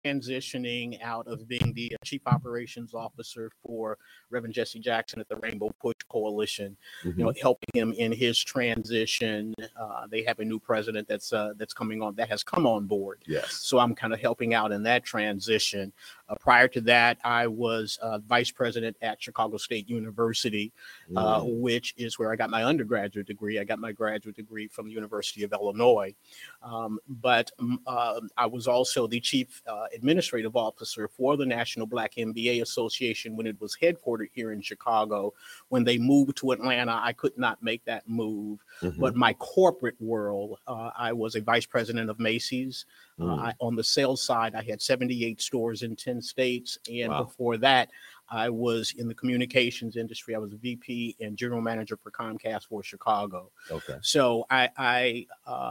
transitioning out of being the chief operations officer for Reverend Jesse Jackson at the Rainbow Push Coalition, helping him in his transition. They have a new president that's coming on, that has come on board. Yes. So I'm kind of helping out in that transition. Prior to that, I was vice president at Chicago State University, which is where I got my undergraduate degree. I got my graduate degree from the University of Illinois. But I was also the chief administrative officer for the National Black MBA Association when it was headquartered here in Chicago. When they moved to Atlanta, I could not make that move. But my corporate world, I was a vice president of Macy's. On the sales side, I had 78 stores in 10 states. And before that, I was in the communications industry. I was a VP and general manager for Comcast for Chicago. Okay. So and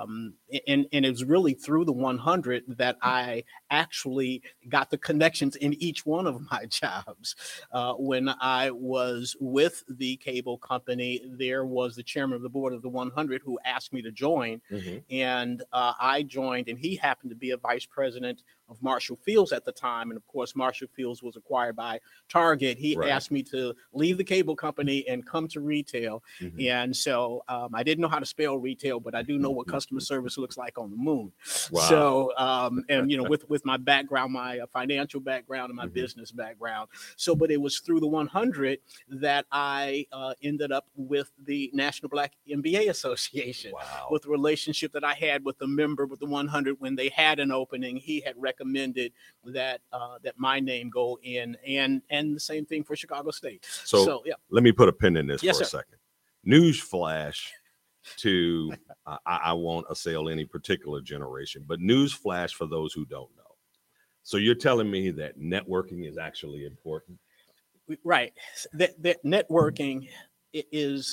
it was really through the 100 that I actually got the connections in each one of my jobs. When I was with the cable company, there was the chairman of the board of the 100 who asked me to join. And I joined, and he happened to be a vice president of Marshall Fields at the time. And of course, Marshall Fields was acquired by Target. He asked me to leave the cable company and come to retail. And so I didn't know how to spell retail, but I do know what customer service looks like on the moon. So, and with my background, my financial background and my business background. So, but it was through the 100 that I ended up with the National Black MBA Association, with the relationship that I had with the member with the 100 when they had an opening. He had recommended that that my name go in, and the same thing for Chicago State. So yeah. Let me put a pin in this for sir. a second. News flash to I won't assail any particular generation, but news flash for those who don't know. So you're telling me that networking is actually important? Right. That networking is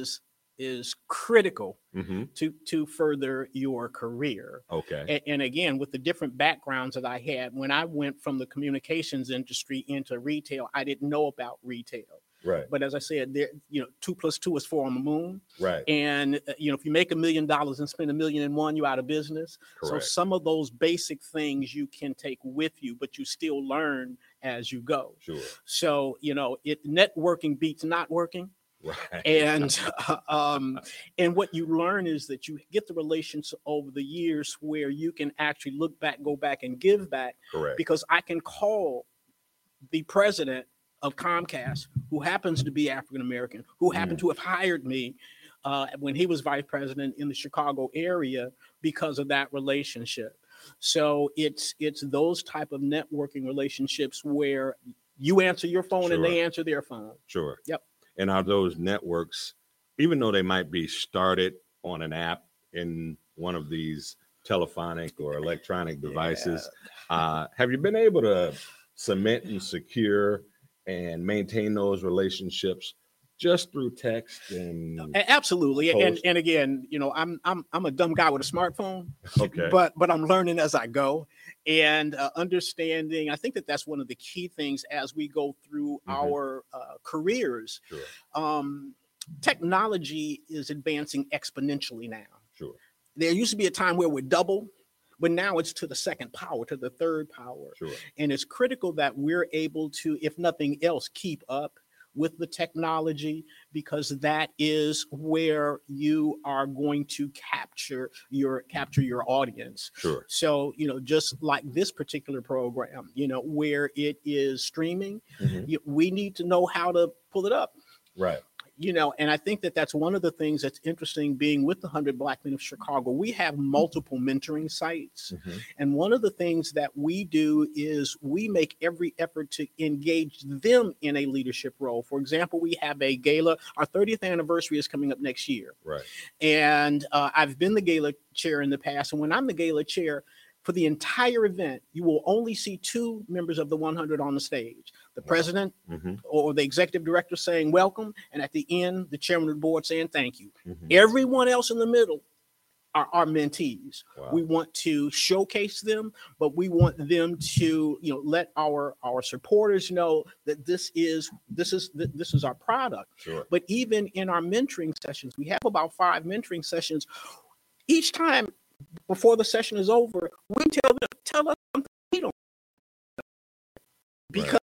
critical to further your career. Okay. And again, with the different backgrounds that I had, when I went from the communications industry into retail, I didn't know about retail. Right. But as I said, there, 2 + 2 is 4 on the moon. Right. And if you make $1 million and spend $1 million in one, you're out of business. Correct. So some of those basic things you can take with you, but you still learn as you go. Sure. So networking beats not working. Right. And what you learn is that you get the relations over the years where you can actually look back, go back, and give back. Correct. Because I can call the president of Comcast, who happens to be African American, who happened to have hired me when he was vice president in the Chicago area because of that relationship. So it's those type of networking relationships where you answer your phone and they answer their phone. Sure. Yep. And are those networks, even though they might be started on an app in one of these telephonic or electronic devices, have you been able to cement and secure and maintain those relationships just through text and absolutely post? And again, I'm a dumb guy with a smartphone. Okay. but I'm learning as I go and understanding. I think that's one of the key things as we go through our careers. Sure. Technology is advancing exponentially now. Sure. There used to be a time where we're double, but now it's to the second power, to the third power. Sure. And it's critical that we're able to, if nothing else, keep up with the technology, because that is where you are going to capture your audience. Sure. So, just like this particular program, where it is streaming, we need to know how to pull it up. Right. And I think that's one of the things that's interesting being with the 100 Black Men of Chicago. We have multiple mentoring sites. And one of the things that we do is we make every effort to engage them in a leadership role. For example, we have a gala. Our 30th anniversary is coming up next year. Right. And I've been the gala chair in the past. And when I'm the gala chair, for the entire event, you will only see 2 members of the 100 on the stage. The president or the executive director saying welcome, and at the end, the chairman of the board saying thank you. Everyone else in the middle are our mentees. Wow. We want to showcase them, but we want them to, let our supporters know that this is our product. Sure. But even in our mentoring sessions, we have about 5 mentoring sessions. Each time before the session is over, we tell us something we don't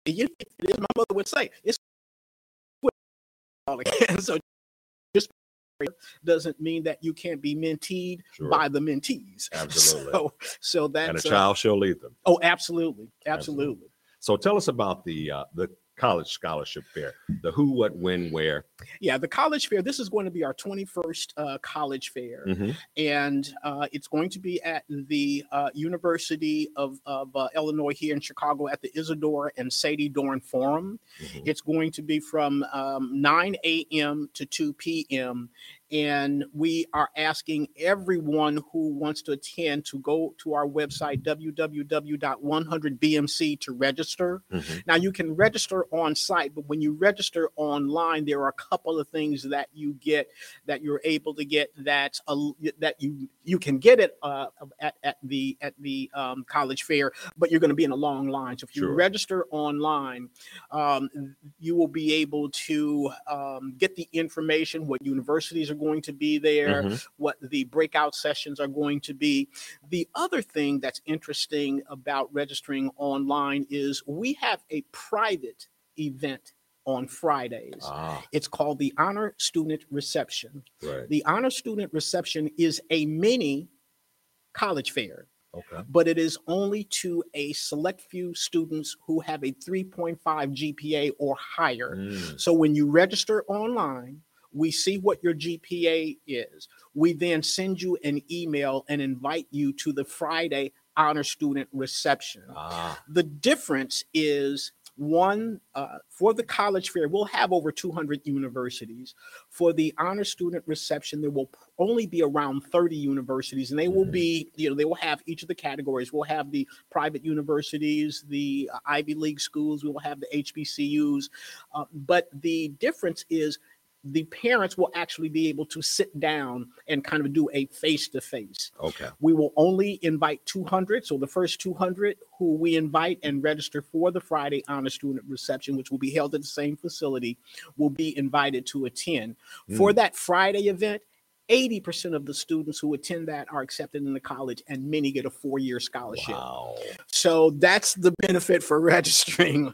You know, it is, my mother would say, it's all again. So just doesn't mean that you can't be menteed by the mentees. Absolutely. So that's, and a child shall lead them. Oh, absolutely. Absolutely. So tell us about the college scholarship fair, the who, what, when, where. Yeah, the college fair. This is going to be our 21st college fair, and it's going to be at the University of Illinois here in Chicago at the Isidore and Sadie Dorn Forum. It's going to be from 9 a.m. to 2 p.m. And we are asking everyone who wants to attend to go to our website, www.100bmc, to register. Now, you can register on site, but when you register online, there are a couple of things that you get, that you're able to get, that you can get it at the college fair, but you're going to be in a long line. So if you register online, you will be able to get the information, what universities are going to be there, what the breakout sessions are going to be. The other thing that's interesting about registering online is we have a private event on Fridays. It's called the Honor Student Reception. The Honor Student Reception is a mini college fair. But it is only to a select few students who have a 3.5 GPA or higher. So when you register online, we see what your GPA is. We then send you an email and invite you to the Friday Honor Student Reception. The difference is, one, for the college fair, we'll have over 200 universities. For the Honor Student Reception, there will only be around 30 universities, and they will be, they will have each of the categories. We'll have the private universities, the Ivy League schools, we will have the HBCUs, but the difference is the parents will actually be able to sit down and kind of do a face-to-face. We will only invite 200. So the first 200 who we invite and register for the Friday Honor Student Reception, which will be held at the same facility, will be invited to attend. For that Friday event, 80% of the students who attend that are accepted in the college, and many get a 4-year scholarship. So that's the benefit for registering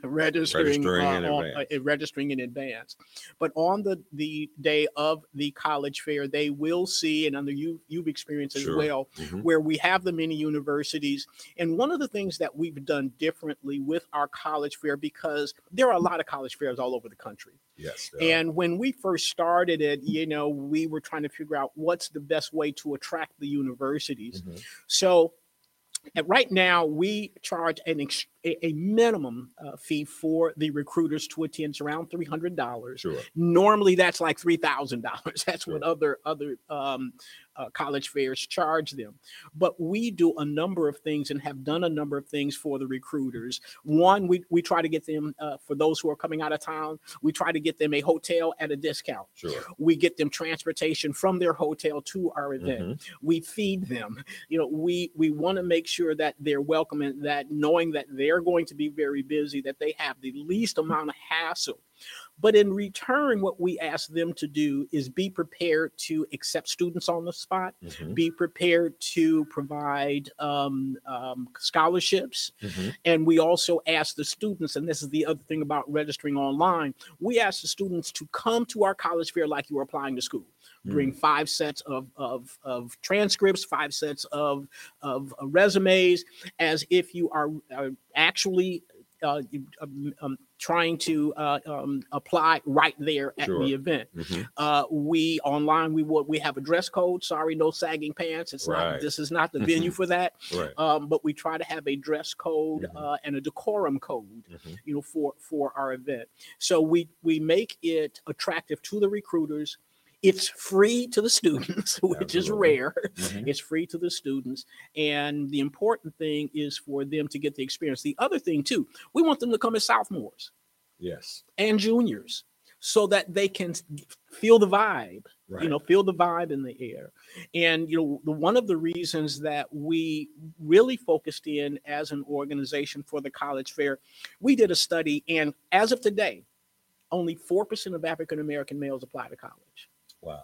in advance. But on the day of the college fair, they will see, and under you've experienced as well, where we have the many universities. And one of the things that we've done differently with our college fair, because there are a lot of college fairs all over the country. And when we first started it, we were trying to figure out what's the best way to attract the universities. So right now, we charge a minimum fee for the recruiters to attend. It's around $300. Normally, that's like $3,000. That's what other college fairs charge them. But we do a number of things and have done a number of things for the recruiters. One, we try to get them, for those who are coming out of town, we try to get them a hotel at a discount. We get them transportation from their hotel to our event. We feed them. We want to make sure that they're welcome, and that knowing that they're going to be very busy, that they have the least amount of hassle. But in return, what we ask them to do is be prepared to accept students on the spot, be prepared to provide scholarships. And we also ask the students, and this is the other thing about registering online, we ask the students to come to our college fair like you were applying to school. Bring 5 sets of transcripts, 5 sets of resumes, as if you are actually trying to apply right there at the event. We have a dress code. Sorry, no sagging pants. It's not. This is not the venue for that. But we try to have a dress code and a decorum code, for our event. So we make it attractive to the recruiters. It's free to the students, which is rare. It's free to the students. And the important thing is for them to get the experience. The other thing, too, we want them to come as sophomores and juniors, so that they can feel the vibe, feel the vibe in the air. And, one of the reasons that we really focused in as an organization for the college fair, we did a study, and as of today, only 4% of African-American males apply to college.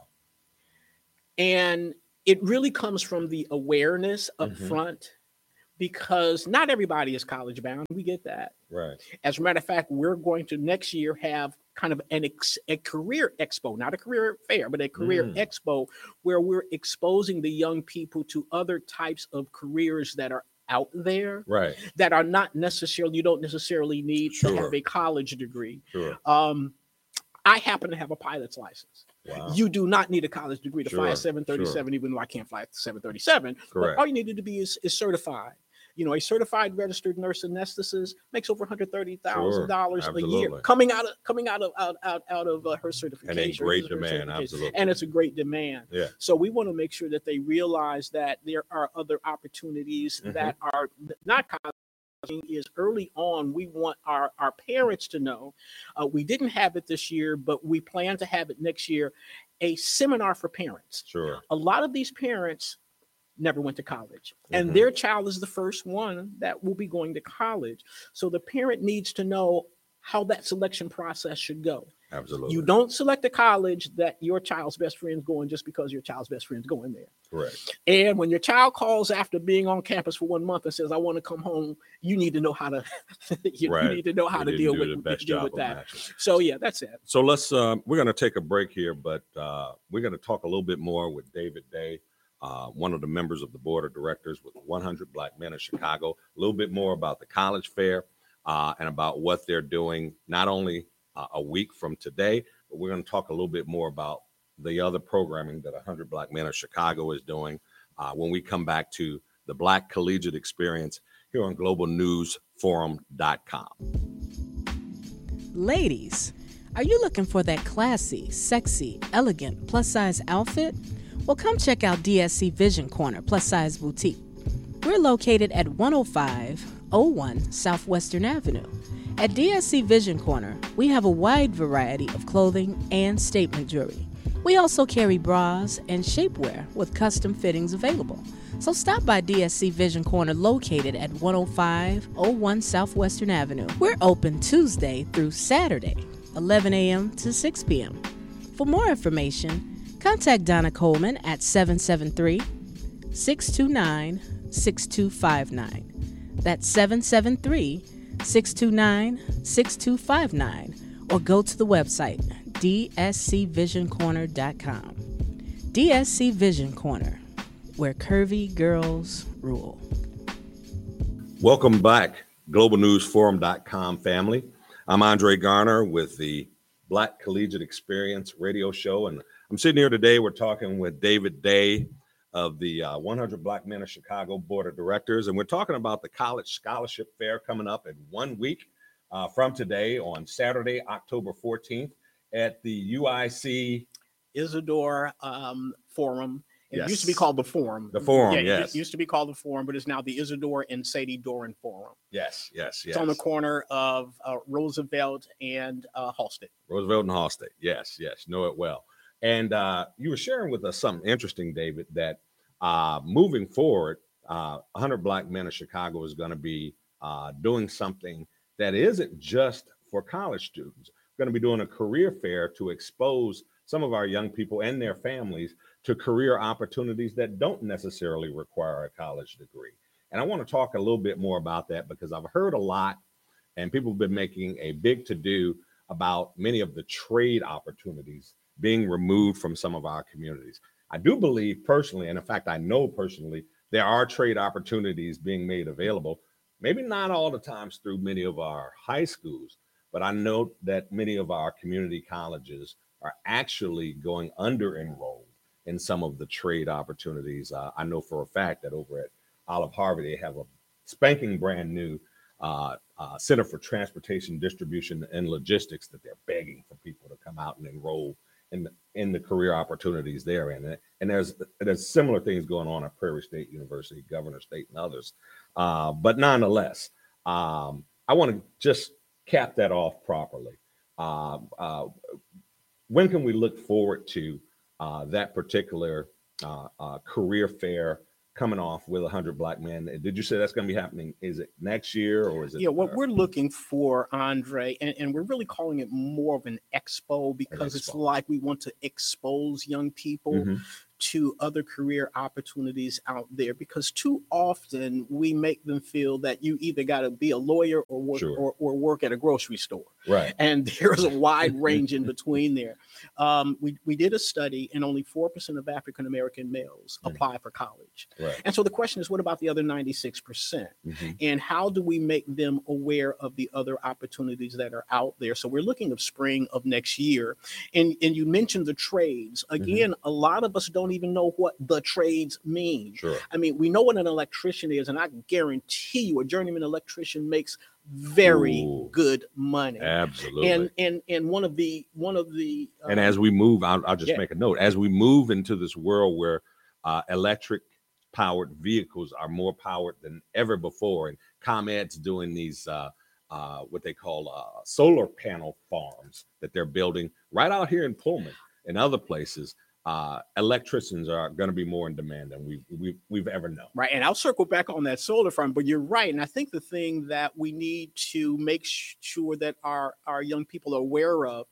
And it really comes from the awareness up front, because not everybody is college bound. We get that. Right. As a matter of fact, we're going to next year have kind of a career expo, not a career fair, but a career expo where we're exposing the young people to other types of careers that are out there, Right. that are not necessarily, you don't necessarily need to have a college degree. Sure. I happen to have a pilot's license. Wow. You do not need a college degree to fly a 737, even though I can't fly a 737. Correct. But all you needed to be is certified. You know, a certified registered nurse anesthetist makes over $130,000 a year coming out of her certification. And a great demand, absolutely. And it's a great demand. Yeah. So we want to make sure that they realize that there are other opportunities that are not college. Is early on, we want our parents to know. We didn't have it this year, but we plan to have it next year, a seminar for parents. Sure. A lot of these parents never went to college, and their child is the first one that will be going to college. So the parent needs to know how that selection process should go. Absolutely. You don't select a college that your child's best friend's going just because your child's best friend's going there. Correct. And when your child calls after being on campus for 1 month and says, I want to come home, you need to know how to you need to know how to deal with that. So yeah, that's it. So let's we're going to take a break here, but we're going to talk a little bit more with David Day, one of the members of the board of directors with 100 Black Men of Chicago, a little bit more about the college fair and about what they're doing, not only a week from today, but we're going to talk a little bit more about the other programming that 100 Black Men of Chicago is doing when we come back to the Black Collegiate Experience here on globalnewsforum.com. Ladies, are you looking for that classy, sexy, elegant, plus-size outfit? Well, come check out DSC Vision Corner Plus Size Boutique. We're located at 10501 Southwestern Avenue. At DSC Vision Corner, we have a wide variety of clothing and statement jewelry. We also carry bras and shapewear with custom fittings available. So stop by DSC Vision Corner located at 10501 Southwestern Avenue. We're open Tuesday through Saturday, 11 a.m. to 6 p.m. For more information, contact Donna Coleman at 773-629-6259. That's 773-629-6259, or go to the website dscvisioncorner.com. DSC Vision Corner, where curvy girls rule. Welcome back, globalnewsforum.com family. I'm Andre Garner with the Black Collegiate Experience radio show, and I'm sitting here today. We're talking with David Day of the 100 Black Men of Chicago Board of Directors, and we're talking about the College Scholarship Fair coming up in 1 week from today on Saturday, October 14th at the UIC Isidore Forum. It used to be called the Forum. The Forum, It used to be called the Forum, but it's now the Isidore and Sadie Doran Forum. Yes. It's on the corner of Roosevelt and Halsted. Roosevelt and Halsted. Yes. Know it well. And you were sharing with us something interesting, David, that moving forward, 100 Black Men of Chicago is going to be doing something that isn't just for college students. We're going to be doing a career fair to expose some of our young people and their families to career opportunities that don't necessarily require a college degree. And I want to talk a little bit more about that because I've heard a lot and people have been making a big to-do about many of the trade opportunities being removed from some of our communities. I do believe personally, and in fact, I know personally, there are trade opportunities being made available, maybe not all the times through many of our high schools, but I know that many of our community colleges are actually going under-enrolled in some of the trade opportunities. I know for a fact that over at Olive Harvey, they have a spanking brand new Center for Transportation Distribution and Logistics that they're begging for people to come out and enroll in the career opportunities there. And there's similar things going on at Prairie State University, Governor State, and others. But nonetheless, I want to just cap that off properly. When can we look forward to that particular career fair coming off with 100 Black Men? Did you say that's going to be happening? Is it next year or is it? Yeah, what we're looking for, Andre, and we're really calling it more of an expo because it's like we want to expose young people to other career opportunities out there, because too often we make them feel that you either got to be a lawyer or work or work at a grocery store. Right. And there's a wide range in between there. We did a study, and only 4% of African American males apply for college. Right. And so the question is, what about the other 96%? And how do we make them aware of the other opportunities that are out there? So we're looking at spring of next year. And you mentioned the trades. Again, a lot of us don't even know what the trades mean. Sure. I mean, we know what an electrician is, and I guarantee you a journeyman electrician makes very good money. Absolutely. And one of the and as we move, I'll just make a note, as we move into this world where electric powered vehicles are more powered than ever before, and ComEd's doing these what they call solar panel farms that they're building right out here in Pullman and other places. Electricians are going to be more in demand than we've ever known. Right. And I'll circle back on that solar farm, but you're right. And I think the thing that we need to make sure that our young people are aware of,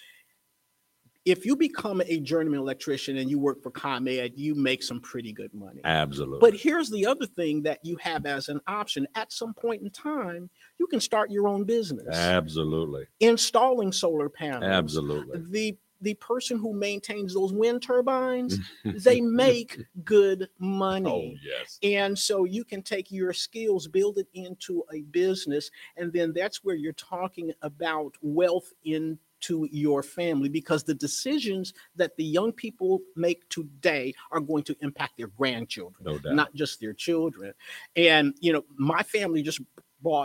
if you become a journeyman electrician and you work for ComEd, you make some pretty good money. Absolutely. But here's the other thing that you have as an option. At some point in time, you can start your own business. Absolutely. Installing solar panels. Absolutely. The person who maintains those wind turbines, they make good money. Oh, yes. And so you can take your skills, build it into a business, and then that's where you're talking about wealth into your family, because the decisions that the young people make today are going to impact their grandchildren, no doubt, not just their children. And, my family just bought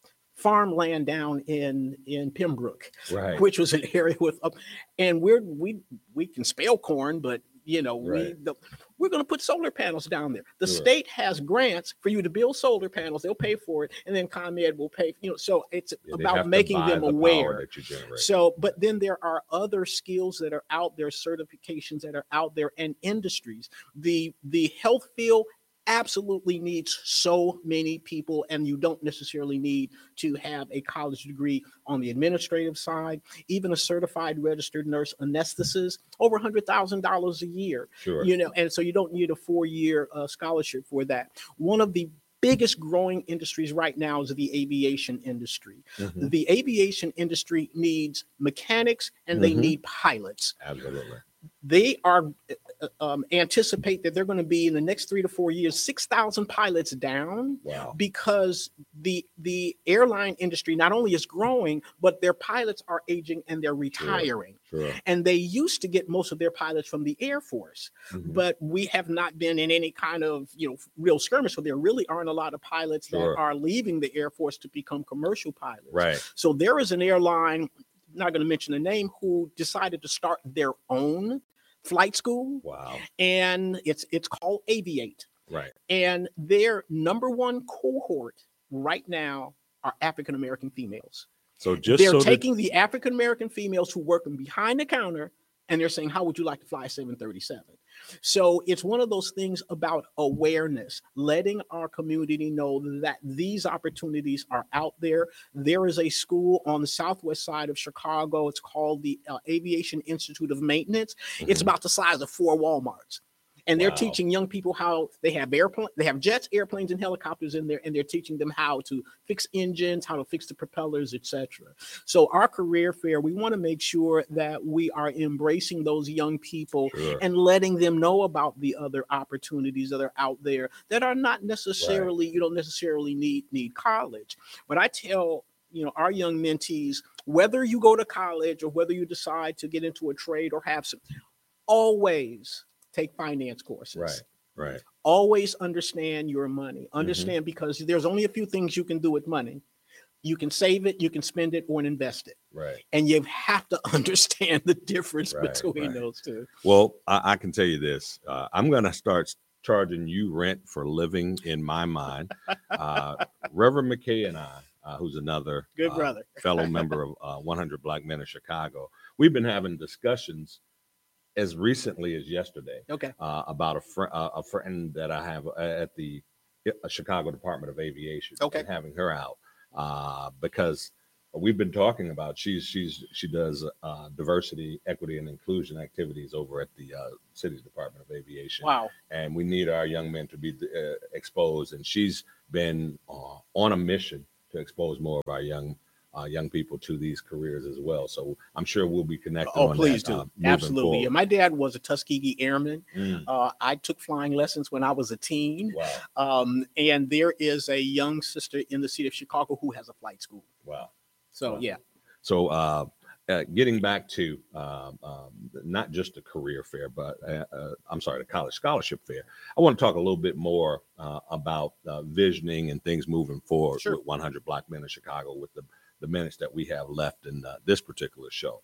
farmland down in Pembroke, right, which was an area with and we can spell corn, but right, we're going to put solar panels down there. The state has grants for you to build solar panels. They'll pay for it, and then ComEd will pay. So it's about making them aware. So, but then there are other skills that are out there, certifications that are out there, and industries. The health field absolutely needs so many people, and you don't necessarily need to have a college degree on the administrative side. Even a certified registered nurse anesthetist, over $100,000 a year. Sure. And so you don't need a 4-year scholarship for that. One of the biggest growing industries right now is the aviation industry. The aviation industry needs mechanics and they need pilots. Absolutely. They are anticipate that they're going to be in the next 3 to 4 years 6,000 pilots down. Wow. Because the airline industry not only is growing, but their pilots are aging and they're retiring. Sure. And they used to get most of their pilots from the Air Force, but we have not been in any kind of real skirmish. So there really aren't a lot of pilots that are leaving the Air Force to become commercial pilots. Right. So there is an airline, not going to mention the name, who decided to start their own flight school. Wow. And it's called Aviate. Right. And their number one cohort right now are African American females. So they're taking the African American females who work behind the counter, and they're saying, how would you like to fly a 737? So it's one of those things about awareness, letting our community know that these opportunities are out there. There is a school on the southwest side of Chicago. It's called the Aviation Institute of Maintenance. It's about the size of 4 Walmarts. And they're teaching young people how they have jets, airplanes, and helicopters in there, and they're teaching them how to fix engines, how to fix the propellers, etc. So our career fair, we want to make sure that we are embracing those young people and letting them know about the other opportunities that are out there that are not necessarily, you don't necessarily need college. But I tell our young mentees, whether you go to college or whether you decide to get into a trade or have some, always take finance courses. Right. Always understand your money. Understand because there's only a few things you can do with money. You can save it, you can spend it, or invest it. Right. And you have to understand the difference between those two. Well, I can tell you this. I'm going to start charging you rent for living in my mind. Reverend McKay and I, who's another good brother, fellow member of 100 Black Men of Chicago, we've been having discussions as recently as yesterday, about a friend that I have at the Chicago Department of Aviation, and having her out because we've been talking about. She does diversity, equity, and inclusion activities over at the city's Department of Aviation. Wow. And we need our young men to be exposed. And she's been on a mission to expose more of our young people to these careers as well. So I'm sure we'll be connected. Oh, on please that, do. Absolutely. Yeah, my dad was a Tuskegee Airman. I took flying lessons when I was a teen. Wow. And there is a young sister in the city of Chicago who has a flight school. Wow. So, wow. Yeah. So getting back to not just the career fair, but the college scholarship fair, I want to talk a little bit more about visioning and things moving forward. Sure. With 100 Black Men in Chicago, with the minutes that we have left in this particular show.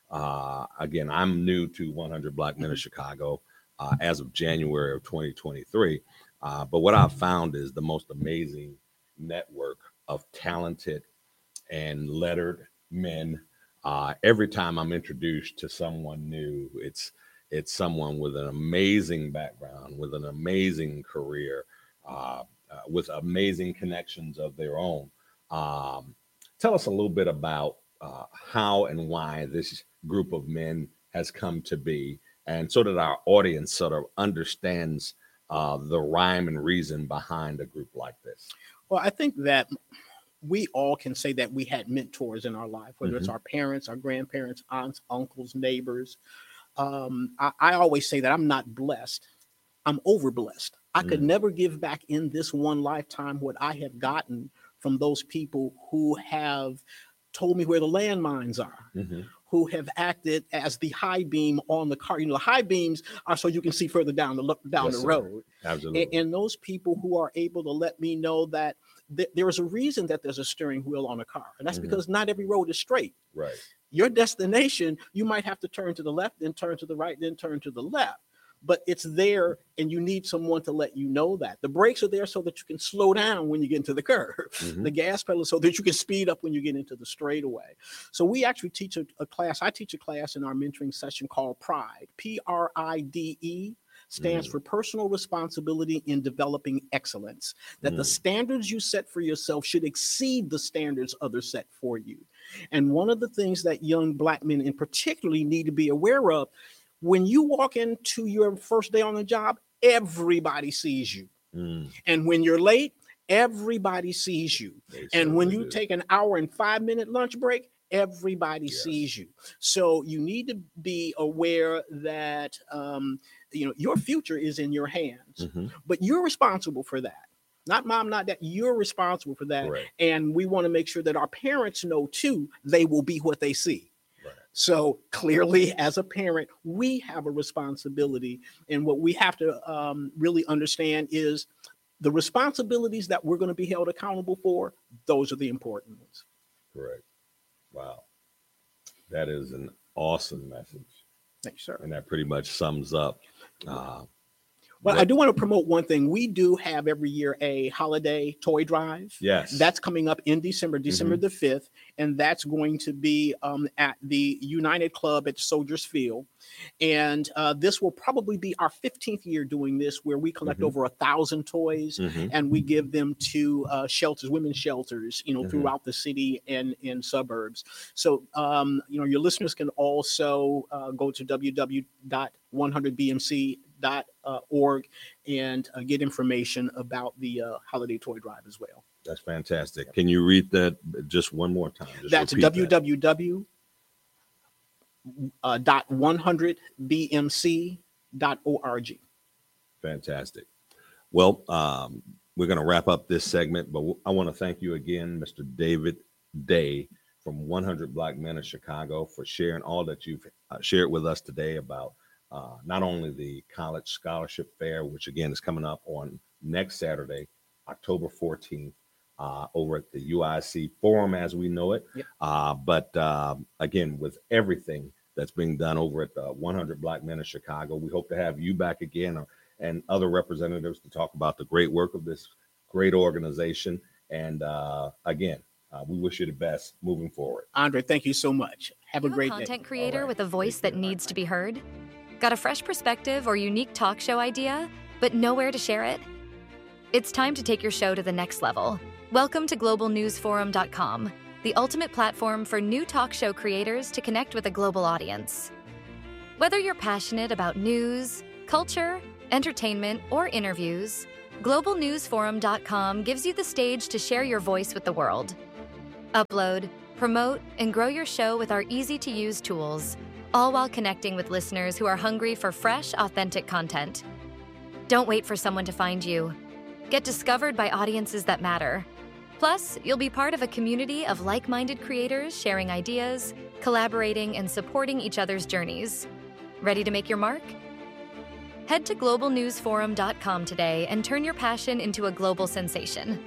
Again, I'm new to 100 Black Men in Chicago as of January of 2023. But what I've found is the most amazing network of talented and lettered men. Every time I'm introduced to someone new, it's someone with an amazing background, with an amazing career, with amazing connections of their own. Tell us a little bit about how and why this group of men has come to be, and so that our audience sort of understands the rhyme and reason behind a group like this. Well, I think that we all can say that we had mentors in our life, whether it's our parents, our grandparents, aunts, uncles, neighbors. I always say that I'm not blessed. I'm overblessed. I could never give back in this one lifetime what I have gotten from those people who have told me where the landmines are, who have acted as the high beam on the car. You know, the high beams are so you can see further down the road. Absolutely. And those people who are able to let me know that there is a reason that there's a steering wheel on a car. And that's because not every road is straight. Right. Your destination, you might have to turn to the left, then turn to the right, then turn to the left. But it's there, and you need someone to let you know that. The brakes are there so that you can slow down when you get into the curve. The gas pedal so that you can speed up when you get into the straightaway. So we actually teach a class. I teach a class in our mentoring session called PRIDE. PRIDE stands for Personal Responsibility in Developing Excellence. That the standards you set for yourself should exceed the standards others set for you. And one of the things that young Black men in particularly need to be aware of, when you walk into your first day on the job, everybody sees you. And when you're late, everybody sees you. And when you take an hour and 5-minute lunch break, everybody sees you. So you need to be aware that your future is in your hands, but you're responsible for that. Not mom, not dad. You're responsible for that. Right. And we want to make sure that our parents know too, they will be what they see. So clearly, as a parent, we have a responsibility. And what we have to really understand is the responsibilities that we're going to be held accountable for. Those are the important ones. Correct. Wow. That is an awesome message. Thank you, sir. And that pretty much sums up. Well, I do want to promote one thing. We do have every year a holiday toy drive. Yes. That's coming up in December the 5th. And that's going to be at the United Club at Soldiers Field. And this will probably be our 15th year doing this, where we collect over 1,000 toys and we give them to shelters, women's shelters, throughout the city and in suburbs. So, your listeners can also go to www.100bmc.org and get information about the holiday toy drive as well. That's fantastic. Can you read that just one more time? That's www.100bmc.org. Fantastic. Well, we're going to wrap up this segment, but I want to thank you again, Mr. David Day from 100 Black Men in Chicago, for sharing all that you've shared with us today about not only the college scholarship fair, which again is coming up on next Saturday, October 14th, over at the UIC Forum as we know it. But again, with everything that's being done over at the 100 Black Men in Chicago, we hope to have you back again and other representatives to talk about the great work of this great organization. And again, we wish you the best moving forward. Andre, thank you so much. Have a great day. Content creator with a voice that needs to be heard? Got a fresh perspective or unique talk show idea, but nowhere to share it? It's time to take your show to the next level. Welcome to globalnewsforum.com, the ultimate platform for new talk show creators to connect with a global audience. Whether you're passionate about news, culture, entertainment, or interviews, globalnewsforum.com gives you the stage to share your voice with the world. Upload, promote, and grow your show with our easy-to-use tools, all while connecting with listeners who are hungry for fresh, authentic content. Don't wait for someone to find you. Get discovered by audiences that matter. Plus, you'll be part of a community of like-minded creators sharing ideas, collaborating, and supporting each other's journeys. Ready to make your mark? Head to globalnewsforum.com today and turn your passion into a global sensation.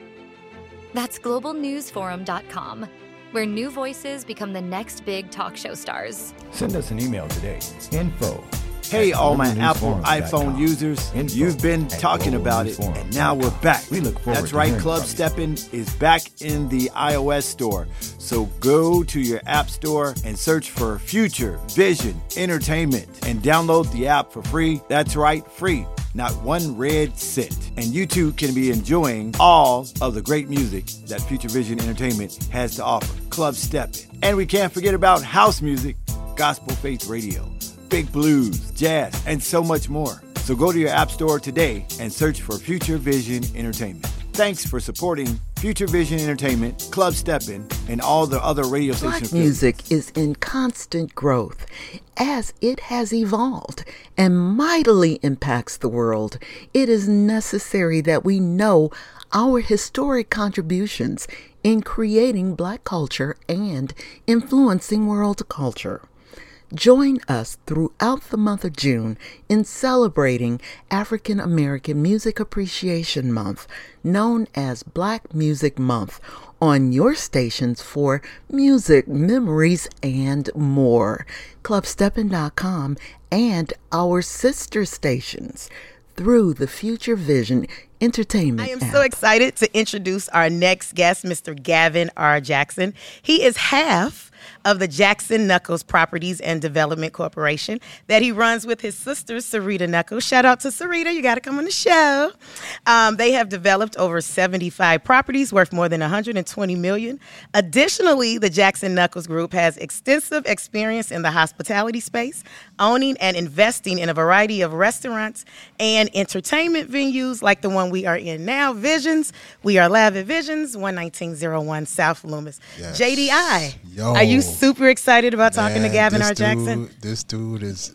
That's globalnewsforum.com, where new voices become the next big talk show stars. Send us an email today. Info. Hey, all my Apple iPhone users, you've been talking about it, and now we're back. We look forward That's to right, hearing Club from you. Steppin' is back in the iOS store. So go to your app store and search for Future Vision Entertainment and download the app for free. That's right, free. Not one red cent. And you too can be enjoying all of the great music that Future Vision Entertainment has to offer. Club Steppin'. And we can't forget about house music, gospel faith radio, big blues, jazz, and so much more. So go to your app store today and search for Future Vision Entertainment. Thanks for supporting Future Vision Entertainment, Club Steppin', and all the other radio stations. Black music is in constant growth as it has evolved and mightily impacts the world. It is necessary that we know our historic contributions in creating Black culture and influencing world culture. Join us throughout the month of June in celebrating African American Music Appreciation Month, known as Black Music Month, on your stations for music, memories, and more. ClubSteppin.com and our sister stations through the Future Vision Entertainment I am app. so excited to introduce our next guest, Mr. Gavin R. Jackson. He is half of the Jackson Knuckles Properties and Development Corporation that he runs with his sister, Sarita Knuckles. Shout out to Sarita. You got to come on the show. They have developed over 75 properties worth more than $120 million. Additionally, the Jackson Knuckles Group has extensive experience in the hospitality space, owning and investing in a variety of restaurants and entertainment venues like the one we are in now, Visions. We are live at Visions, 11901 South Loomis. Yes. JDI, Yo, are you super excited about talking to Gavin R. this Jackson? This dude is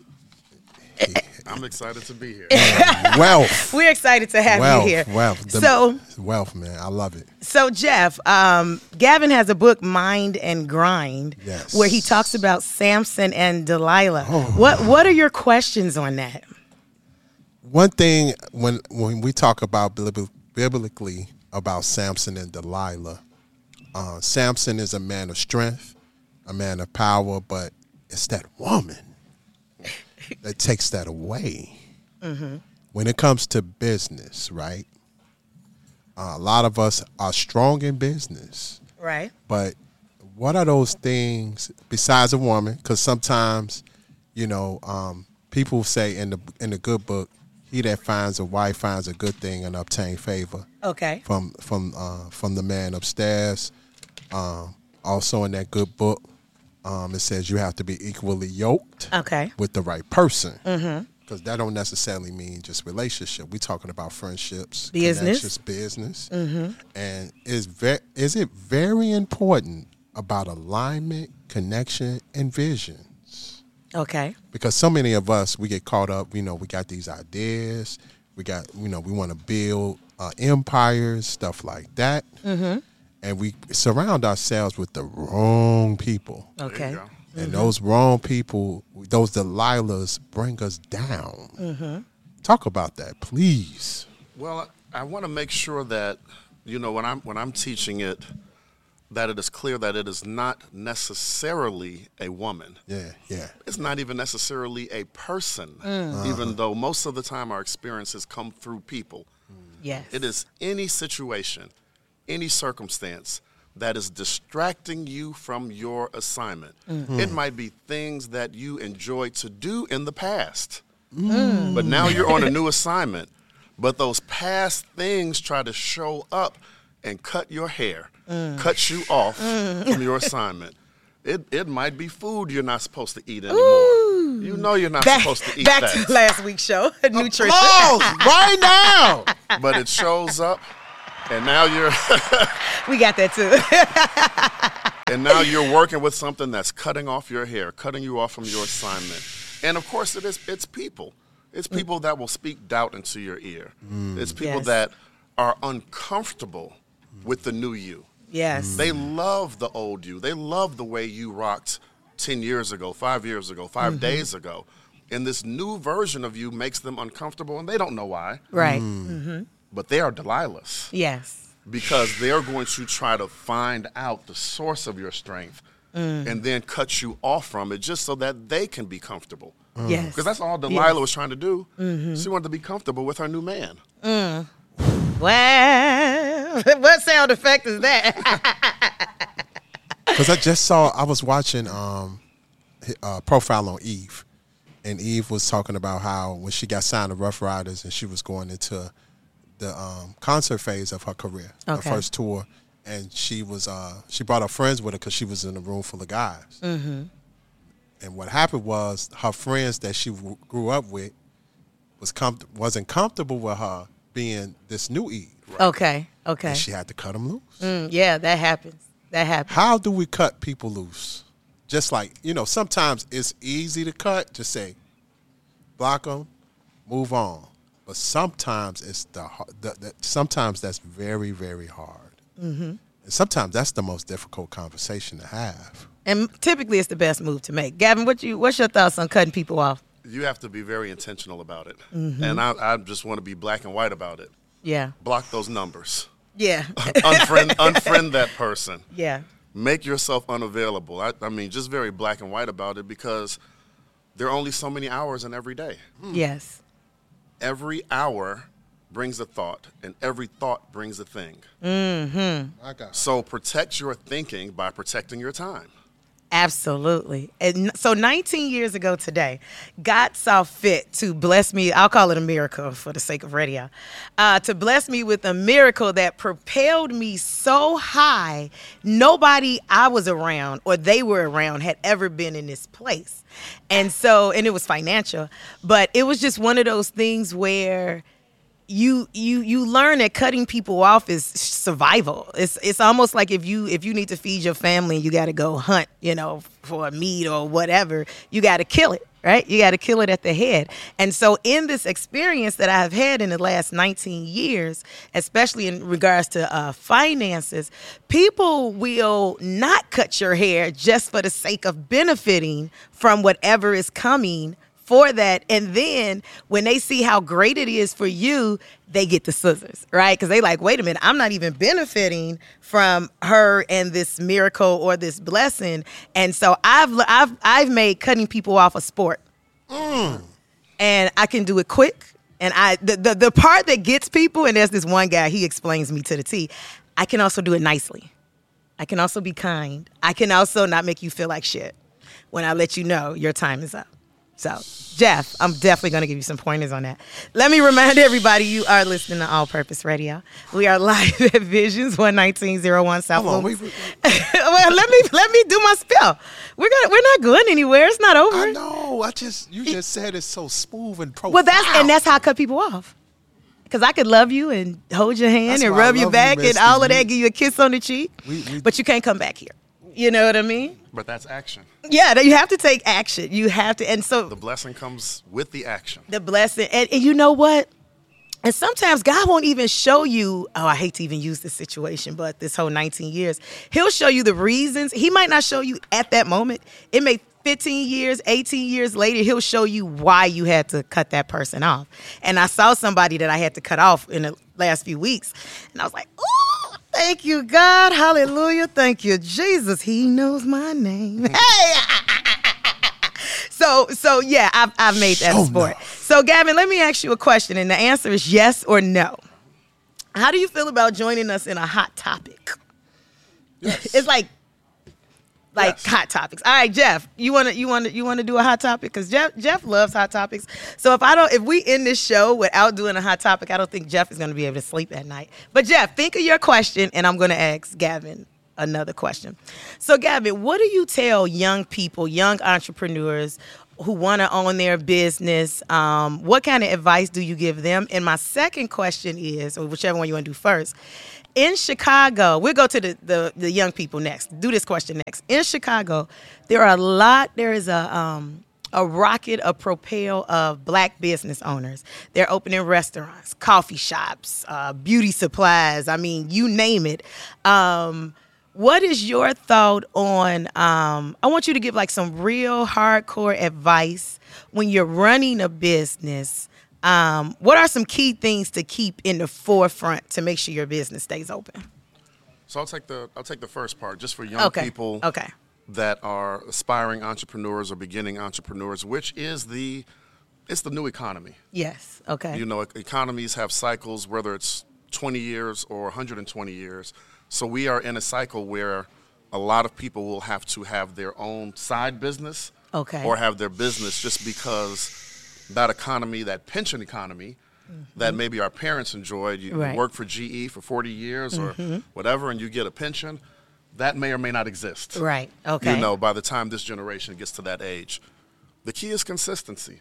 I'm excited to be here. wealth. We're excited to have you here. Wealth. Wealth, man. I love it. So, Jeff, Gavin has a book, Mind and Grind, Yes. where he talks about Samson and Delilah. What are your questions on that? One thing when we talk about biblically about Samson and Delilah, Samson is a man of strength, a man of power, but it's that woman that takes that away. Mm-hmm. When it comes to business, right? A lot of us are strong in business, Right. but what are those things besides a woman? Because sometimes, people say in the good book, he that finds a wife finds a good thing and obtain favor Okay. from the man upstairs. Also in that good book, it says you have to be equally yoked Okay. with the right person. Mm-hmm. Because that don't necessarily mean just relationship. We're talking about friendships, Business. connections, business. Mm-hmm. And is it very important about alignment, connection, and visions? Okay. Because so many of us, we get caught up, we got these ideas. We got, we want to build empires, stuff like that. Mm-hmm. And we surround ourselves with the wrong people. Okay. And those wrong people, those Delilahs, bring us down. Mm-hmm. Talk about that, please. Well, I want to make sure that, when I'm teaching it, that it is clear that it is not necessarily a woman. Yeah. It's not even necessarily a person, even though most of the time our experiences come through people. Yes. It is any situation, any circumstance that is distracting you from your assignment. Mm-hmm. It might be things that you enjoyed to do in the past, but now you're on a new assignment, but those past things try to show up and cut your hair, cuts you off from your assignment. It might be food you're not supposed to eat anymore. You know you're not supposed to eat that. Back to last week's show, nutrition. Right now. But it shows up, and now you're we got that too. and now you're working with something that's cutting off your hair, cutting you off from your assignment. And of course it's people. It's people that will speak doubt into your ear. It's people that are uncomfortable with the new you. Yes. They love the old you. They love the way you rocked 10 years ago, 5 years ago, 5 days ago. And this new version of you makes them uncomfortable, and they don't know why. Right. But they are Delilahs. Yes. Because they're going to try to find out the source of your strength and then cut you off from it just so that they can be comfortable. Yes. Because that's all Delilah was trying to do. She wanted to be comfortable with her new man. Well, what sound effect is that? Because I was watching a profile on Eve, and Eve was talking about how when she got signed to Rough Riders and she was going into the concert phase of her career, her first tour, and she brought her friends with her because she was in a room full of guys. And what happened was her friends that she grew up with wasn't comfortable with her being this new Eve. Okay. And she had to cut them loose. Yeah, that happens. How do we cut people loose? Just like, sometimes it's easy to cut, just say, block them, move on. But sometimes it's sometimes that's very, very hard. And sometimes that's the most difficult conversation to have. And typically it's the best move to make. Gavin, what's your thoughts on cutting people off? You have to be very intentional about it. And I just want to be black and white about it. Yeah. Block those numbers. Yeah. Unfriend that person. Yeah. Make yourself unavailable. I mean, just very black and white about it because there are only so many hours in every day. Yes. Every hour brings a thought, and every thought brings a thing. So protect your thinking by protecting your time. Absolutely. And so 19 years ago today, God saw fit to bless me. I'll call it a miracle for the sake of radio. To bless me with a miracle that propelled me so high, nobody I was around or they were around had ever been in this place. And it was financial, but it was just one of those things where you learn that cutting people off is survival. It's almost like if you need to feed your family and you got to go hunt, for a meat or whatever, you got to kill it, right? You got to kill it at the head. And so in this experience that I've had in the last 19 years, especially in regards to finances, people will not cut your hair just for the sake of benefiting from whatever is coming for that. And then when they see how great it is for you, they get the scissors, right? Because they like, wait a minute, I'm not even benefiting from her and this miracle or this blessing. And so I've made cutting people off a sport. And I can do it quick. And the part that gets people, and there's this one guy, he explains me to the T, I can also do it nicely. I can also be kind. I can also not make you feel like shit when I let you know your time is up. So, Jeff, I'm definitely going to give you some pointers on that. Let me remind everybody you are listening to All Purpose Radio. We are live at Visions 11901 South Loomis. Well, let me do my spill. We're not going anywhere. It's not over. I know. You just said it's so smooth and profound. Well, that's how I cut people off. Because I could love you and hold your hand and rub your back and all of that, give you a kiss on the cheek, but you can't come back here. You know what I mean? But that's action. Yeah, you have to take action. You have to. And so the blessing comes with the action. The blessing. And you know what? And sometimes God won't even show you, I hate to even use this situation, but this whole 19 years, he'll show you the reasons. He might not show you at that moment. It may 15 years, 18 years later, he'll show you why you had to cut that person off. And I saw somebody that I had to cut off in the last few weeks. And I was like, oh, thank you, God. Hallelujah. Thank you, Jesus. He knows my name. Hey! So yeah, I've made that a sport. No. So, Gavin, let me ask you a question. And the answer is yes or no. How do you feel about joining us in a hot topic? Yes. It's like, Like Yes. hot topics. All right, Jeff, you wanna do a hot topic? Because Jeff loves hot topics. So if we end this show without doing a hot topic, I don't think Jeff is gonna be able to sleep at night. But Jeff, think of your question, and I'm gonna ask Gavin another question. So Gavin, what do you tell young people, young entrepreneurs who want to own their business? What kind of advice do you give them? And my second question is, or whichever one you want to do first. In Chicago, we'll go to the young people next. Do this question next. In Chicago, there is a rocket, a propel of Black business owners. They're opening restaurants, coffee shops, beauty supplies. I mean, you name it. What is your thought on, I want you to give like some real hardcore advice when you're running a business. What are some key things to keep in the forefront to make sure your business stays open? So I'll take the first part, just for young people that are aspiring entrepreneurs or beginning entrepreneurs, which is it's the new economy. Yes. Okay. You know, economies have cycles, whether it's 20 years or 120 years. So we are in a cycle where a lot of people will have to have their own side business or have their business just because that economy, that pension economy that maybe our parents enjoyed. You work for GE for 40 years or whatever, and you get a pension. That may or may not exist. Right. Okay. You know, by the time this generation gets to that age. The key is consistency.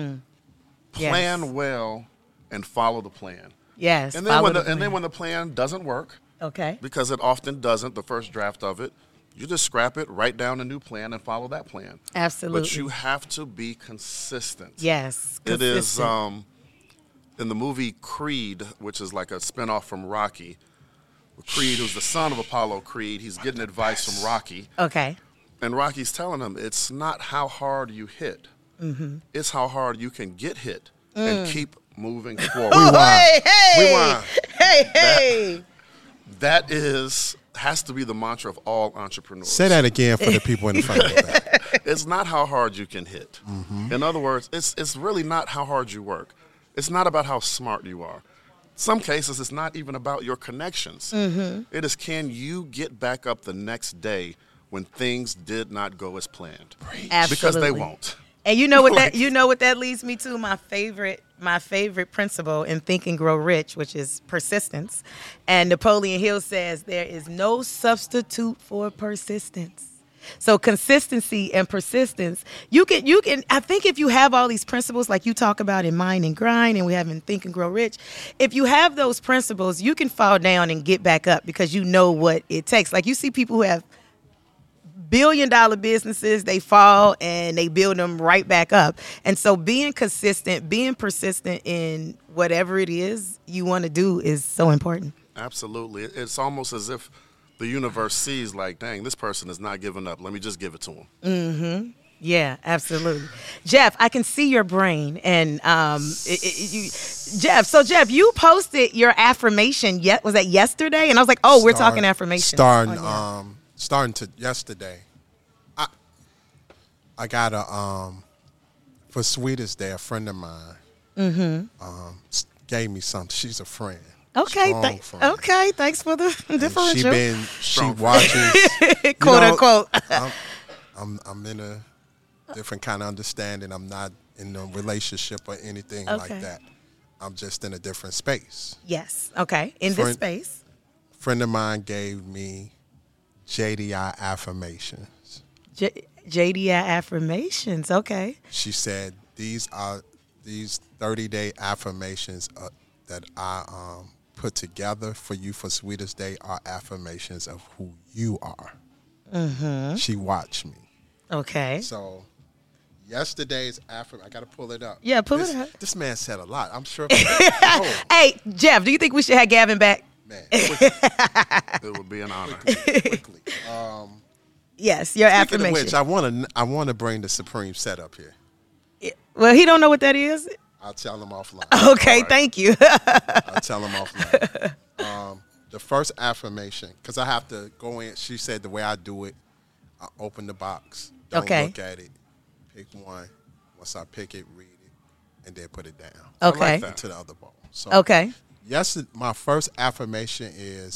Plan well and follow the plan. Yes. And then when the plan doesn't work, because it often doesn't, the first draft of it, you just scrap it, write down a new plan, and follow that plan. Absolutely. But you have to be consistent. Yes. It is in the movie Creed, which is like a spinoff from Rocky. Creed, who's the son of Apollo Creed, he's getting advice from Rocky. Okay. And Rocky's telling him it's not how hard you hit. It's how hard you can get hit and keep moving forward. Hey. That has to be the mantra of all entrepreneurs. Say that again for the people in the front of the back. It's not how hard you can hit. In other words, it's really not how hard you work. It's not about how smart you are. Some cases, it's not even about your connections. It is, can you get back up the next day when things did not go as planned? Absolutely. Because they won't. And you know what that leads me to? My favorite principle in Think and Grow Rich, which is persistence. And Napoleon Hill says there is no substitute for persistence. So consistency and persistence, you can. I think if you have all these principles like you talk about in Mind and Grind, and we have in Think and Grow Rich, if you have those principles, you can fall down and get back up because you know what it takes. Like you see people who have billion-dollar businesses, they fall and they build them right back up. And so being consistent, being persistent in whatever it is you want to do is so important. Absolutely. It's almost as if the universe sees like, dang, this person is not giving up. Let me just give it to them. Yeah, absolutely. Jeff, I can see your brain. And Jeff, you posted your affirmation. Was that yesterday? And I was like, we're talking affirmation. Starting to yesterday, I got for Sweetest Day, a friend of mine gave me something. She's a friend. Okay, thanks for the differential. She watches, quote unquote. I'm in a different kind of understanding. I'm not in a relationship or anything like that. I'm just in a different space. Yes. Okay. This space. Friend of mine gave me JDI affirmations. JDI affirmations. Okay. She said these 30-day affirmations that I put together for you for Sweetest Day are affirmations of who you are. She watched me. Okay. So yesterday's affirmation, I got to pull it up. Yeah, pull it up. This man said a lot. I'm sure. Hey, Jeff, do you think we should have Gavin back? Man, it would be an honor. Quickly. Yes, your affirmation. Which I want to bring the Supreme set up here. Well, he don't know what that is. I'll tell him offline. Okay, thank you. I'll tell him offline. The first affirmation, because I have to go in. She said the way I do it, I open the box, don't look at it, pick one. Once I pick it, read it, and then put it down. Okay. Into the other bowl. So, okay. Yes, my first affirmation is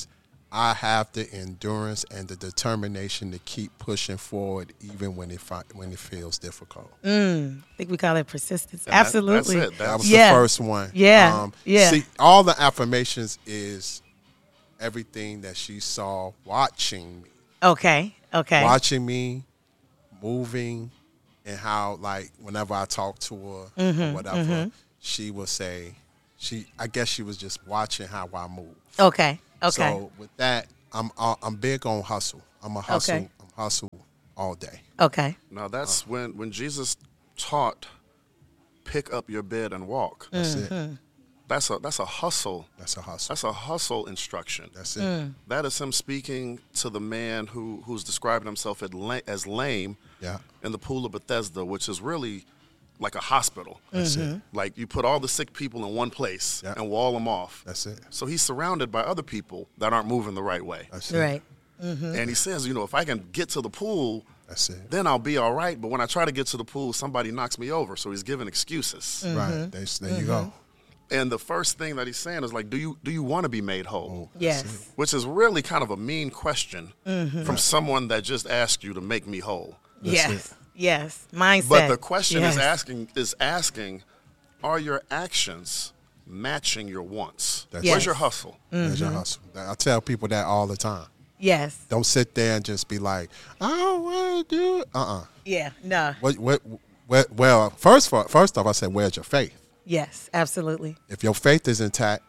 I have the endurance and the determination to keep pushing forward even when it feels difficult. I think we call it persistence. And Absolutely. that's it. That was Yeah. the first one. Yeah. Yeah. See, all the affirmations is everything that she saw watching me. Okay. Watching me, moving, and how, like, whenever I talk to her or whatever, she will say, I guess she was just watching how I move. Okay. So with that, I'm big on hustle. I'm a hustle. Okay. I'm hustle all day. Okay. Now that's when Jesus taught, pick up your bed and walk. That's it. That's a hustle. That's a hustle. That's a hustle instruction. That's it. That is him speaking to the man who's describing himself as lame Yeah. in the pool of Bethesda, which is really like a hospital. That's it. Like you put all the sick people in one place Yeah. and wall them off. That's it. So he's surrounded by other people that aren't moving the right way. That's it. Right. And he says, if I can get to the pool, That's it. then I'll be all right. But when I try to get to the pool, somebody knocks me over. So he's giving excuses. Right. There you go. And the first thing that he's saying is like, do you want to be made whole? Yes. Which is really kind of a mean question from someone that just asked you to make me whole. Yes. Yes. Mindset. But the question Yes. is asking, are your actions matching your wants? That's Where's Yes. your hustle? There's your hustle. I tell people that all the time. Yes. Don't sit there and just be like, I don't want to do it. Yeah. No. Well, first off, I said, where's your faith? Yes. Absolutely. If your faith is intact,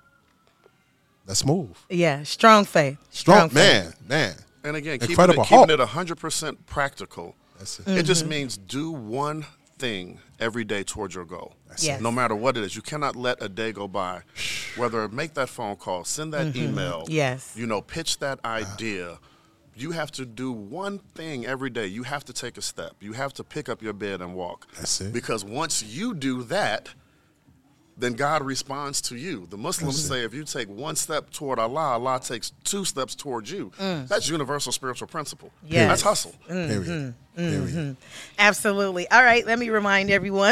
let's move. Yeah. Strong faith. Strong, faith. man. And again, Incredible keeping it hope. 100% practical. That's it. It just means do one thing every day towards your goal. Yes. No matter what it is. You cannot let a day go by. Whether make that phone call, send that email. Yes. Pitch that idea. You have to do one thing every day. You have to take a step. You have to pick up your bed and walk. That's it. Because once you do that, then God responds to you. The Muslims say if you take one step toward Allah, Allah takes 2 steps towards you. That's universal spiritual principle. Yes. That's hustle. Period. Period. Absolutely. All right. Let me remind everyone.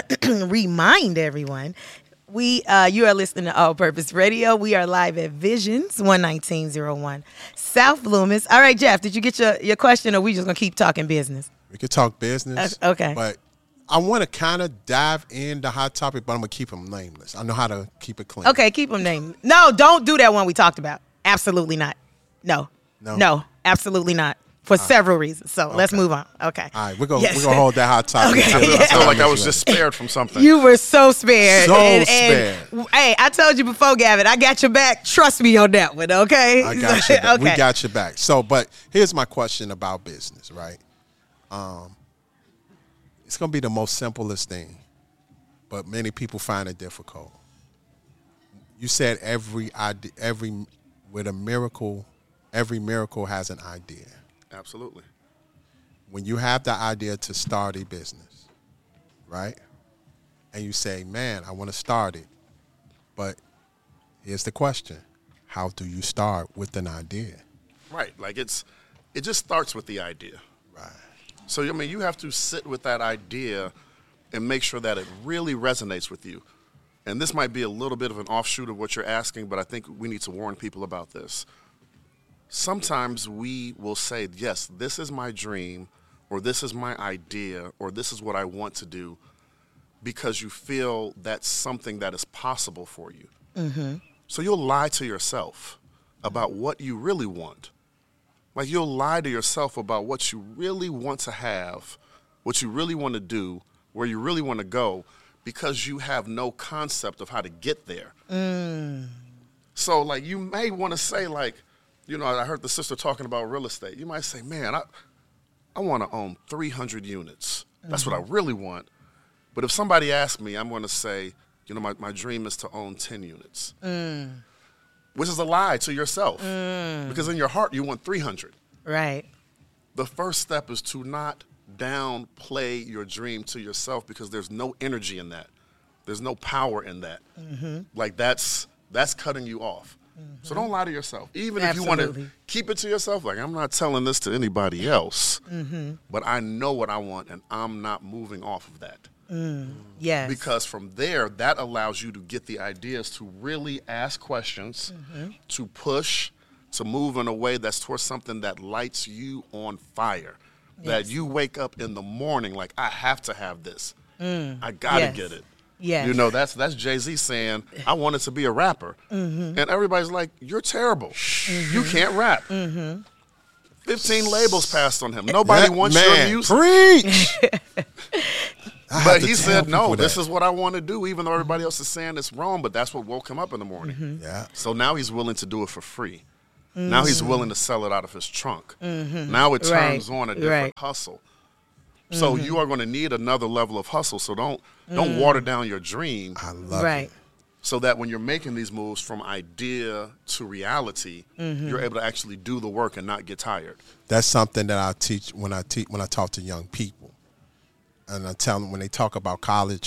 You are listening to All Purpose Radio. We are live at Visions 11901 South Loomis. All right, Jeff, did you get your question, or we just gonna keep talking business? We could talk business. Okay. But I want to kind of dive in the hot topic, but I'm going to keep them nameless. I know how to keep it clean. Okay, keep them named. No, don't do that one we talked about. Absolutely not. No, absolutely not. For several reasons. So let's move on. Okay. All right, we're gonna hold that hot topic. Okay. I feel like I was just spared from something. You were so spared. Spared. Hey, I told you before, Gavin, I got your back. Trust me on that one, okay? I got your back. Okay. We got your back. So, but here's my question about business, right? It's going to be the most simplest thing, but many people find it difficult. You said every miracle has an idea. Absolutely. When you have the idea to start a business, right? And you say, man, I want to start it. But here's the question. How do you start with an idea? Right. Like it just starts with the idea. Right. So, you have to sit with that idea and make sure that it really resonates with you. And this might be a little bit of an offshoot of what you're asking, but I think we need to warn people about this. Sometimes we will say, yes, this is my dream, or this is my idea, or this is what I want to do, because you feel that's something that is possible for you. Mm-hmm. So you'll lie to yourself about what you really want. Like you'll lie to yourself about what you really want to have, what you really want to do, where you really want to go, because you have no concept of how to get there. So like you may want to say like, I heard the sister talking about real estate. You might say, man, I want to own 300 units. That's what I really want. But if somebody asks me, I'm going to say, my dream is to own 10 units. Which is a lie to yourself. Because in your heart, you want 300. Right. The first step is to not downplay your dream to yourself, because there's no energy in that. There's no power in that. Like that's cutting you off. So don't lie to yourself. Even if you want to keep it to yourself, like I'm not telling this to anybody else, but I know what I want and I'm not moving off of that. Yes. Because from there, that allows you to get the ideas to really ask questions, to push, to move in a way that's towards something that lights you on fire. Yes. That you wake up in the morning like, I have to have this. I gotta get it. Yes. You know, that's Jay-Z saying, I wanted to be a rapper. And everybody's like, you're terrible. You can't rap. 15 labels passed on him. Nobody wants your music. Preach. But he said, no, this is what I want to do, even though everybody else is saying it's wrong, but that's what woke him up in the morning. Yeah. So now he's willing to do it for free. Now he's willing to sell it out of his trunk. Now it turns on a different hustle. So you are going to need another level of hustle. So don't water down your dream. I love it. So that when you're making these moves from idea to reality, you're able to actually do the work and not get tired. That's something that I teach when I talk to young people. And I tell them when they talk about college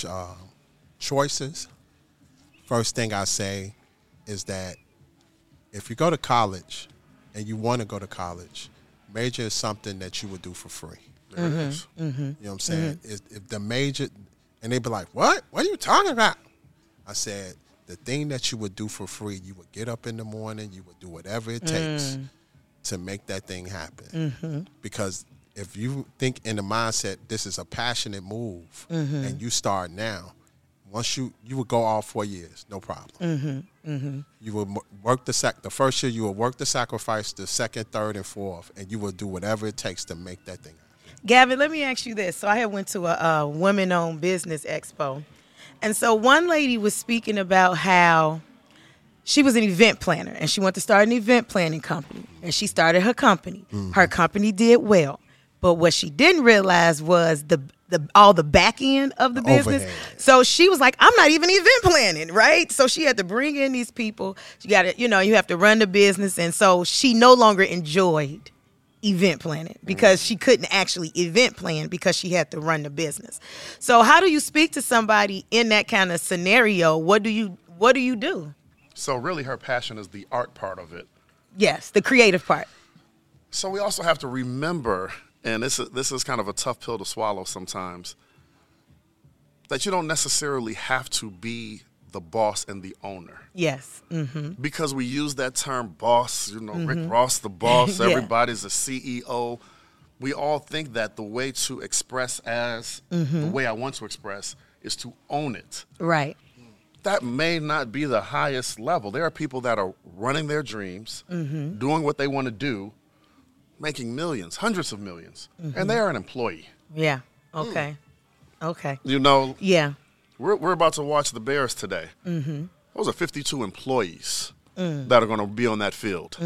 choices, first thing I say is that if you go to college and you want to go to college, major is something that you would do for free. There it is. You know what I'm saying? If the major, and they be like, what? What are you talking about? I said, the thing that you would do for free, you would get up in the morning, you would do whatever it takes to make that thing happen. Because if you think in the mindset, this is a passionate move, and you start now, once you would go all 4 years, no problem. You would work the first year, you would work the sacrifice, the second, third, and fourth, and you would do whatever it takes to make that thing happen. Gavin, let me ask you this. So I had went to a women-owned business expo, and so one lady was speaking about how she was an event planner, and she wanted to start an event planning company, and she started her company. Her company did well, but what she didn't realize was all the back end of the business. Overhead. So she was like, I'm not even event planning, right? So she had to bring in these people. You got to, you have to run the business, and so she no longer enjoyed event planning because she couldn't actually event plan because she had to run the business. So how do you speak to somebody in that kind of scenario? What do you do? So really her passion is the art part of it. Yes, the creative part. So we also have to remember, and this is kind of a tough pill to swallow sometimes, that you don't necessarily have to be the boss and the owner. Yes. Because we use that term boss, Rick Ross, the boss, everybody's a CEO. We all think that the way to express as the way I want to express is to own it. Right. That may not be the highest level. There are people that are running their dreams, doing what they want to do, making millions, hundreds of millions, and they are an employee. Yeah. Okay. Okay. Yeah. We're about to watch the Bears today. Those are 52 employees that are going to be on that field.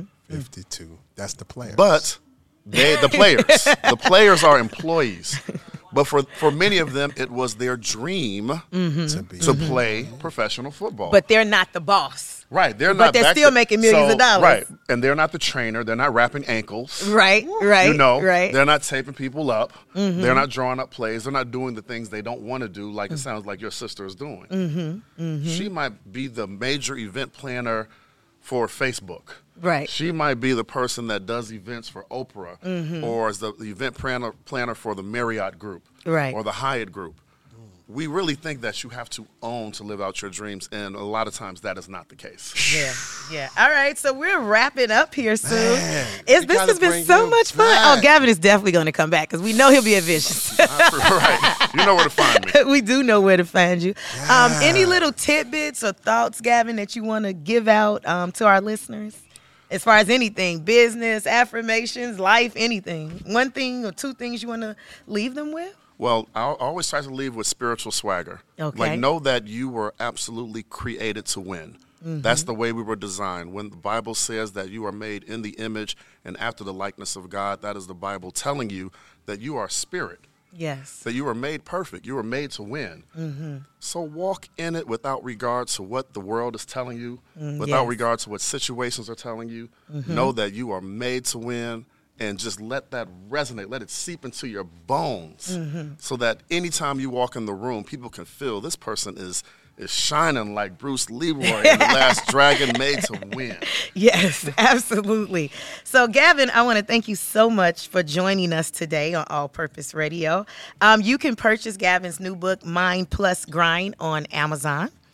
52. That's the players. But the players are employees. But for many of them, it was their dream to play professional football. But they're not the boss. Right. But they're still making millions of dollars. Right. And they're not the trainer. They're not wrapping ankles. Right. Right. They're not taping people up. They're not drawing up plays. They're not doing the things they don't want to do like it sounds like your sister is doing. She might be the major event planner for Facebook. Right. She might be the person that does events for Oprah or is the event planner for the Marriott Group or the Hyatt Group. We really think that you have to own to live out your dreams, and a lot of times that is not the case. Yeah. All right, so we're wrapping up here soon. This has been so much fun. Oh, Gavin is definitely going to come back because we know he'll be at Visions. Right. You know where to find me. We do know where to find you. Any little tidbits or thoughts, Gavin, that you want to give out to our listeners? As far as anything, business, affirmations, life, anything. One thing or two things you want to leave them with? Well, I always try to leave with spiritual swagger. Okay. Like, know that you were absolutely created to win. That's the way we were designed. When the Bible says that you are made in the image and after the likeness of God, that is the Bible telling you that you are spirit. Yes. That you are made perfect. You are made to win. So walk in it without regard to what the world is telling you, without regard to what situations are telling you. Know that you are made to win. And just let that resonate, let it seep into your bones so that anytime you walk in the room, people can feel this person is shining like Bruce Leroy in The Last Dragon, made to win. Yes, absolutely. So, Gavin, I want to thank you so much for joining us today on All Purpose Radio. You can purchase Gavin's new book, Mind Plus Grind, on Amazon.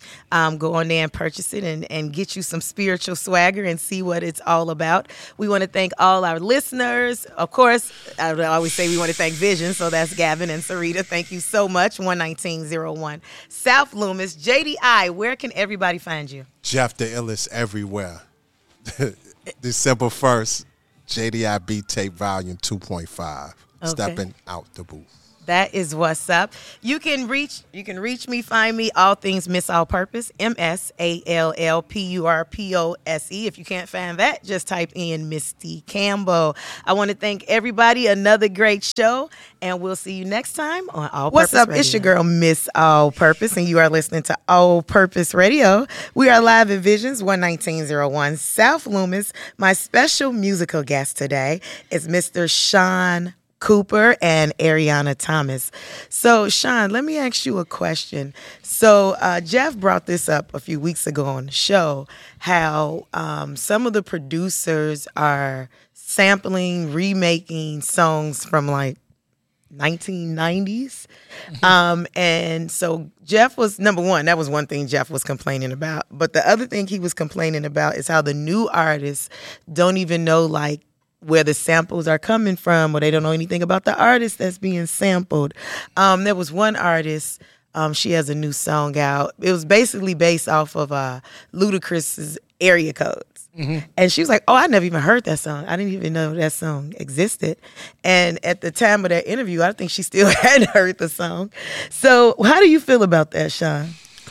Go on there and purchase it and get you some spiritual swagger and see what it's all about. We want to thank all our listeners. Of course, I always say we want to thank Vision, so that's Gavin and Sarita. Thank you so much. 11901 South Loomis. JDI, where can everybody find you? Jeff the Illest everywhere. December 1st, JDI Beat Tape Volume 2.5. Stepping out the booth. That is what's up. You can reach me, find me, All Things Miss All Purpose, MSALLPURPOSE. If you can't find that, just type in Misty Campbell. I want to thank everybody. Another great show, and we'll see you next time on All Purpose Radio. What's up? It's your girl, Miss All Purpose, and you are listening to All Purpose Radio. We are live at Visions 11901 South Loomis. My special musical guest today is Mr. Sean Cooper and Ariana Thomas. So, Sean, let me ask you a question. So, Jeff brought this up a few weeks ago on the show, how some of the producers are sampling, remaking songs from like 1990s. And so Jeff was, number one, that was one thing Jeff was complaining about. But the other thing he was complaining about is how the new artists don't even know, like, where the samples are coming from, or they don't know anything about the artist that's being sampled. There was one artist, she has a new song out. It was basically based off of Ludacris's Area Codes. Mm-hmm. And she was like, oh, I never even heard that song. I didn't even know that song existed. And at the time of that interview, I think she still hadn't heard the song. So how do you feel about that, Sean?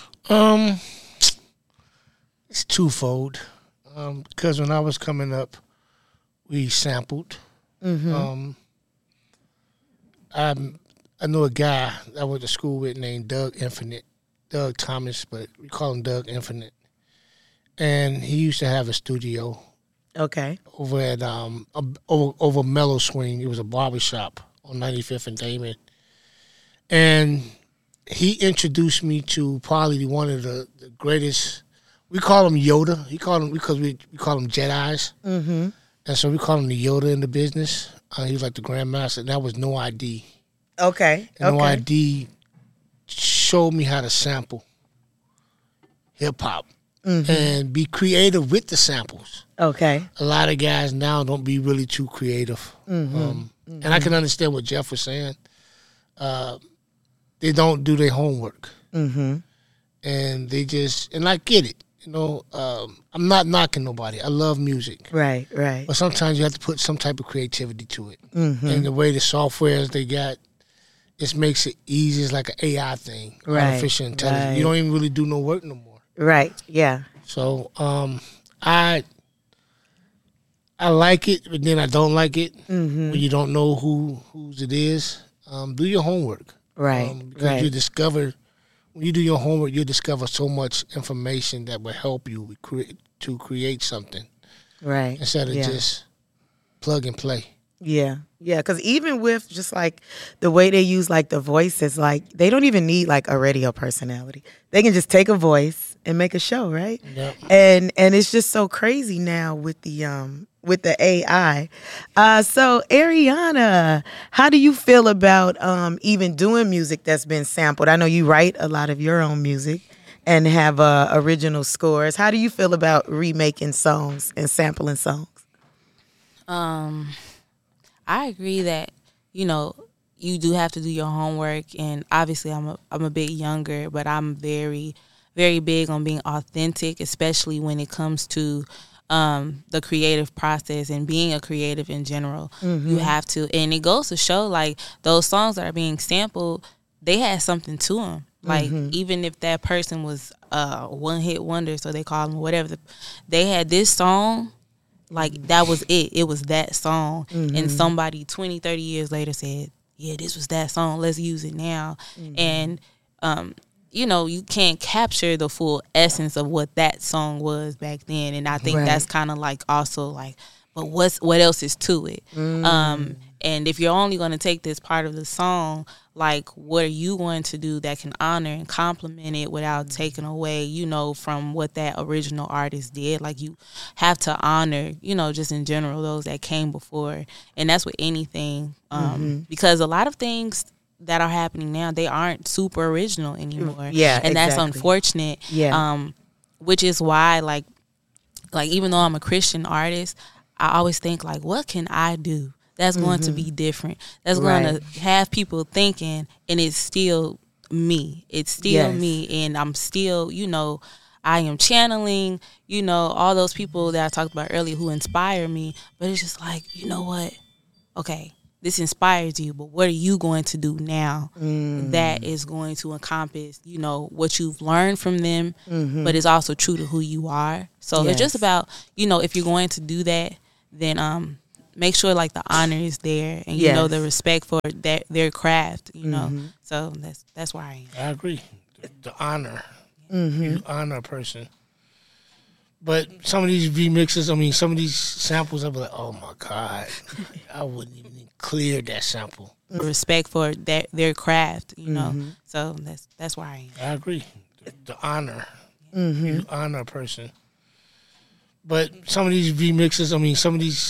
It's twofold. Because when I was coming up, we sampled. Mm-hmm. I know a guy I went to school with named Doug Thomas, but we call him Doug Infinite. And he used to have a studio. Okay. Over at over Mellow Swing. It was a barbershop on 95th and Damon. And he introduced me to probably one of the greatest. We call him Yoda. Because we call him Jedis. Mm-hmm. And so we call him the Yoda in the business. He was like the grandmaster, and that was No ID. Okay. And No ID showed me how to sample hip-hop and be creative with the samples. Okay. A lot of guys now don't be really too creative. And I can understand what Jeff was saying. They don't do their homework. Mm-hmm. And they just, and I get it. You know, I'm not knocking nobody. I love music. Right. But sometimes you have to put some type of creativity to it. Mm-hmm. And the way the softwares they got, it makes it easy. It's like an AI thing, artificial intelligence. Right. You don't even really do no work no more. Right, yeah. So I like it, but then I don't like it when you don't know whose it is. Do your homework. Right, because you discover... When you do your homework, you discover so much information that will help you to create something. Right. Instead of just plug and play. Yeah. Because even with just like the way they use like the voices, like they don't even need like a radio personality. They can just take a voice and make a show, right? Yep. And it's just so crazy now with the AI. So Ariana, how do you feel about even doing music that's been sampled? I know you write a lot of your own music and have original scores. How do you feel about remaking songs and sampling songs? I agree that, you know, you do have to do your homework, and obviously I'm a bit younger, but I'm very, very big on being authentic, especially when it comes to the creative process and being a creative in general. Mm-hmm. You have to, and it goes to show, like, those songs that are being sampled, they had something to them. Like, even if that person was one-hit wonder, so they call them whatever, they had this song, like, that was it. It was that song. Mm-hmm. And somebody 20, 30 years later said, yeah, this was that song. Let's use it now. Mm-hmm. And, you know, you can't capture the full essence of what that song was back then. And I think that's kind of like also like, but what else is to it? Mm. And if you're only going to take this part of the song, like, what are you going to do that can honor and compliment it without taking away, you know, from what that original artist did? Like, you have to honor, you know, just in general, those that came before. And that's with anything. Because a lot of things that are happening now, they aren't super original anymore. Yeah, and that's exactly. unfortunate. Yeah. Which is why, like even though I'm a Christian artist, I always think like, what can I do that's going to be different? That's going to have people thinking, and it's still me. It's still me, and I'm still, I am channeling, all those people that I talked about earlier who inspire me. But it's just like, you know what? Okay, this inspires you, but what are you going to do now that is going to encompass, what you've learned from them, but it's also true to who you are. So it's just about, if you're going to do that, then make sure like the honor is there, and the respect for their craft. So that's where I am. I agree. The honor, you honor a person. But some of these remixes, some of these samples, I'll be like, oh my God, I wouldn't even clear that sample. Respect for their craft, So that's where I am. I agree. The honor, you honor a person. But some of these remixes, some of these